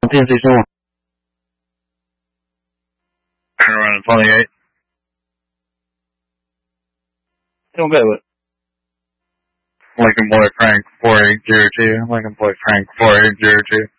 TNC someone. Around 28. Doing good with Lincoln Boy Frank 4802. Lincoln Boy Frank 4802.